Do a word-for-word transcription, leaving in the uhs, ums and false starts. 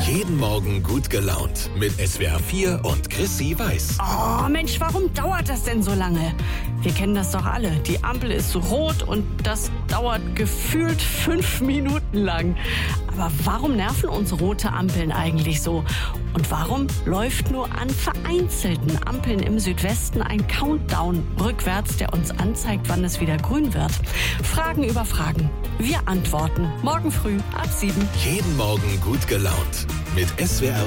Jeden Morgen gut gelaunt mit S W R vier und Chrissy Weiß. Oh Mensch, warum dauert das denn so lange? Wir kennen das doch alle. Die Ampel ist rot und das dauert gefühlt fünf Minuten lang. Aber warum nerven uns rote Ampeln eigentlich so? Und warum läuft nur an vereinzelten Ampeln im Südwesten ein Countdown rückwärts, der uns anzeigt, wann es wieder grün wird? Fragen über Fragen. Wir antworten morgen früh ab sieben. Jeden Morgen gut gelaunt mit S W R